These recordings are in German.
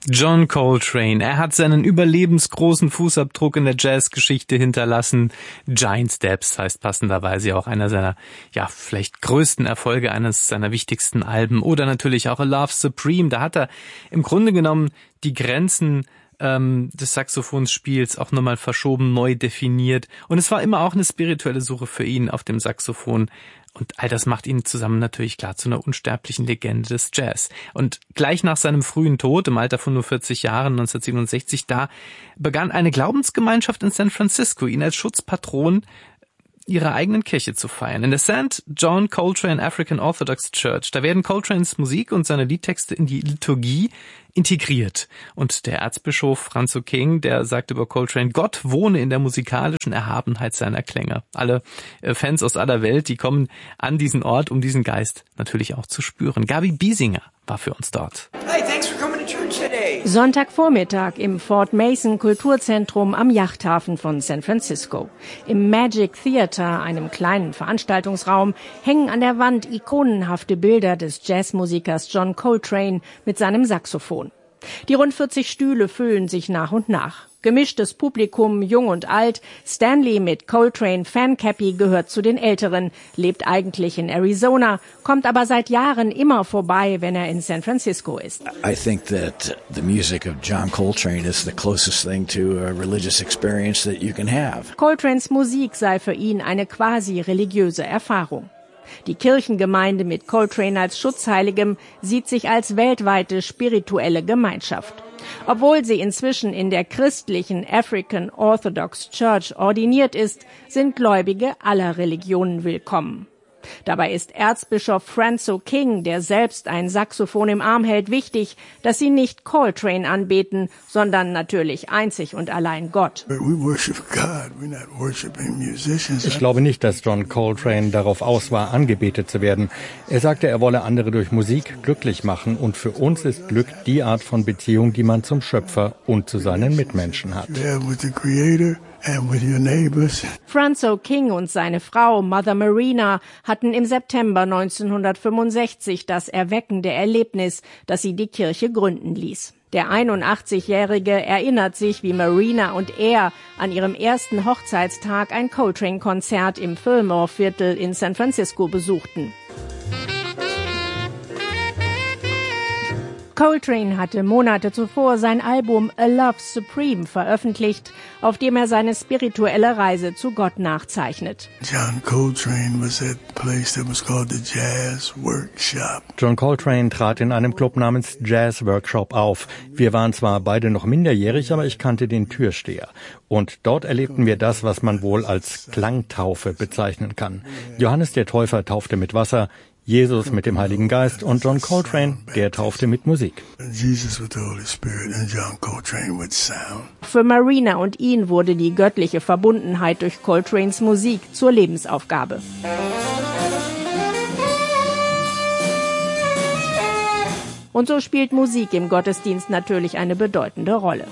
John Coltrane, er hat seinen überlebensgroßen Fußabdruck in der Jazzgeschichte hinterlassen. Giant Steps heißt passenderweise auch einer seiner, vielleicht größten Erfolge, eines seiner wichtigsten Alben. Oder natürlich auch A Love Supreme. Da hat er im Grunde genommen die Grenzen des Saxophonspiels auch nochmal verschoben, neu definiert. Und es war immer auch eine spirituelle Suche für ihn auf dem Saxophon. Und all das macht ihn zusammen natürlich klar zu einer unsterblichen Legende des Jazz. Und gleich nach seinem frühen Tod, im Alter von nur 40 Jahren, 1967, da begann eine Glaubensgemeinschaft in San Francisco, ihn als Schutzpatron ihrer eigenen Kirche zu feiern. In der St. John Coltrane African Orthodox Church, da werden Coltranes Musik und seine Liedtexte in die Liturgie integriert. Und der Erzbischof Franzo King, der sagt über Coltrane, Gott wohne in der musikalischen Erhabenheit seiner Klänge. Alle Fans aus aller Welt, die kommen an diesen Ort, um diesen Geist natürlich auch zu spüren. Gabi Biesinger war für uns dort. Hey, thanks for coming to church today. Sonntagvormittag im Fort Mason Kulturzentrum am Yachthafen von San Francisco. Im Magic Theater, einem kleinen Veranstaltungsraum, hängen an der Wand ikonenhafte Bilder des Jazzmusikers John Coltrane mit seinem Saxophon. Die rund 40 Stühle füllen sich nach und nach. Gemischtes Publikum, jung und alt. Stanley mit Coltrane Fancappy gehört zu den Älteren, lebt eigentlich in Arizona, kommt aber seit Jahren immer vorbei, wenn er in San Francisco ist. I think that the music of John Coltrane is the closest thing to a religious experience that you can have. Coltranes Musik sei für ihn eine quasi religiöse Erfahrung. Die Kirchengemeinde mit Coltrane als Schutzheiligem sieht sich als weltweite spirituelle Gemeinschaft. Obwohl sie inzwischen in der christlichen African Orthodox Church ordiniert ist, sind Gläubige aller Religionen willkommen. Dabei ist Erzbischof Franzo King, der selbst ein Saxophon im Arm hält, wichtig, dass sie nicht Coltrane anbeten, sondern natürlich einzig und allein Gott. Ich glaube nicht, dass John Coltrane darauf aus war, angebetet zu werden. Er sagte, er wolle andere durch Musik glücklich machen, und für uns ist Glück die Art von Beziehung, die man zum Schöpfer und zu seinen Mitmenschen hat. Franzo King und seine Frau Mother Marina hatten im September 1965 das erweckende Erlebnis, das sie die Kirche gründen ließ. Der 81-Jährige erinnert sich, wie Marina und er an ihrem ersten Hochzeitstag ein Coltrane-Konzert im Fillmore-Viertel in San Francisco besuchten. Coltrane hatte Monate zuvor sein Album A Love Supreme veröffentlicht, auf dem er seine spirituelle Reise zu Gott nachzeichnet. John Coltrane was at a place that was called the Jazz Workshop. John Coltrane trat in einem Club namens Jazz Workshop auf. Wir waren zwar beide noch minderjährig, aber ich kannte den Türsteher. Und dort erlebten wir das, was man wohl als Klangtaufe bezeichnen kann. Johannes der Täufer taufte mit Wasser, Jesus mit dem Heiligen Geist und John Coltrane, der taufte mit Musik. Für Marina und ihn wurde die göttliche Verbundenheit durch Coltranes Musik zur Lebensaufgabe. Und so spielt Musik im Gottesdienst natürlich eine bedeutende Rolle.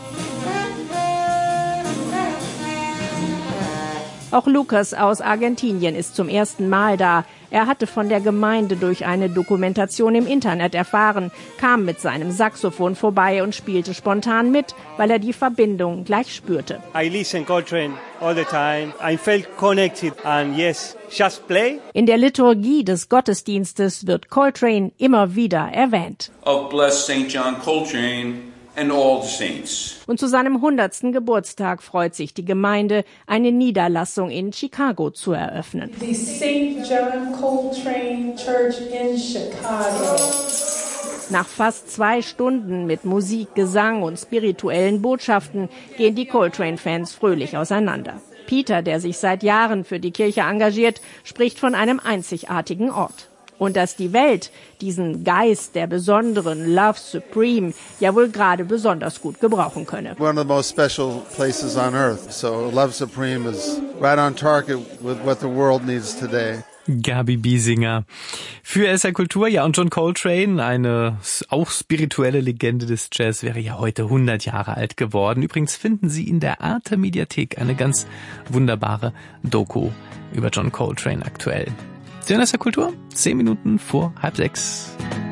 Auch Lucas aus Argentinien ist zum ersten Mal da. Er hatte von der Gemeinde durch eine Dokumentation im Internet erfahren, kam mit seinem Saxophon vorbei und spielte spontan mit, weil er die Verbindung gleich spürte. I listen Coltrane all the time. I felt connected and yes, just play. In der Liturgie des Gottesdienstes wird Coltrane immer wieder erwähnt. Of blessed St. John Coltrane and all the saints. Und zu seinem 100. Geburtstag freut sich die Gemeinde, eine Niederlassung in Chicago zu eröffnen. The St. John Coltrane Church in Chicago. Nach fast 2 Stunden mit Musik, Gesang und spirituellen Botschaften gehen die Coltrane-Fans fröhlich auseinander. Peter, der sich seit Jahren für die Kirche engagiert, spricht von einem einzigartigen Ort. Und dass die Welt diesen Geist der besonderen Love Supreme ja wohl gerade besonders gut gebrauchen könne. One of the most special places on earth. So Love Supreme is right on target with what the world needs today. Gabi Biesinger für SR Kultur. Ja, und John Coltrane, eine auch spirituelle Legende des Jazz, wäre ja heute 100 Jahre alt geworden. Übrigens finden Sie in der Arte Mediathek eine ganz wunderbare Doku über John Coltrane aktuell. Sie hören SR Kultur, 10 Minuten vor 5:30.